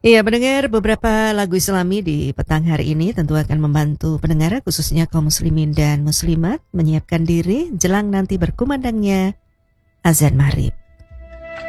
Iya, mendengar beberapa lagu Islami di petang hari ini tentu akan membantu pendengar khususnya kaum muslimin dan muslimat menyiapkan diri jelang nanti berkumandangnya azan maghrib.